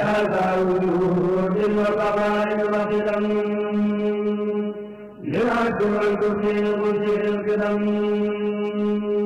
ذا وجود وقضاء وقدم للعبد والكفر المجيء القدم